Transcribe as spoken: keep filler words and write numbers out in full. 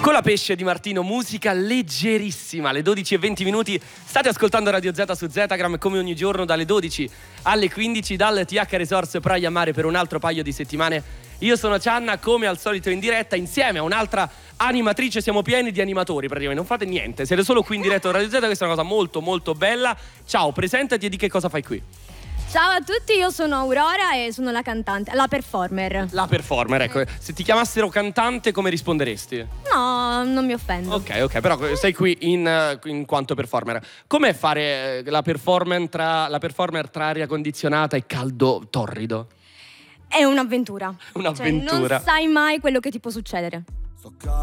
Colapesce di Martino, musica leggerissima, alle dodici e venti minuti. State ascoltando Radio Z su Zetagram, come ogni giorno dalle dodici alle quindici dal T H Resorts Praia Mare per un altro paio di settimane. Io sono Cianna, come al solito in diretta insieme a un'altra animatrice. Siamo pieni di animatori praticamente, non fate niente, siete solo qui in diretta a Radio Z. Questa è una cosa molto molto bella. Ciao, presentati e di che cosa fai qui. Ciao a tutti, io sono Aurora e sono la cantante, la performer. La performer, ecco. Se ti chiamassero cantante come risponderesti? No, non mi offendo. Ok, ok, però sei qui in, in quanto performer. Com'è fare la performer tra, la performer tra aria condizionata e caldo torrido? È un'avventura. Un'avventura. Cioè, non sai mai quello che ti può succedere.